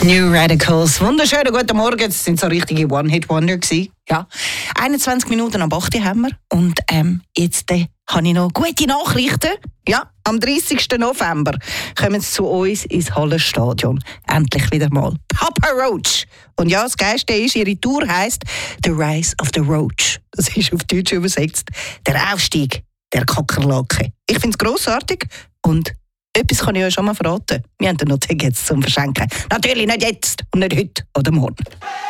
New Radicals. Wunderschönen guten Morgen. Es sind so richtige One-Hit-Wonder gewesen. Ja. 21 Minuten ab 8 haben wir. Und jetzt habe ich noch gute Nachrichten. Ja, am 30. November kommen sie zu uns ins Hallenstadion. Endlich wieder mal. Papa Roach. Und ja, das Geilste ist, ihre Tour heisst «The Rise of the Roach». Das ist auf Deutsch übersetzt «Der Aufstieg der Kakerlake». Ich finde es grossartig und etwas kann ich euch schon mal verraten. Wir haben noch Tickets zum Verschenken. Natürlich nicht jetzt und nicht heute oder morgen.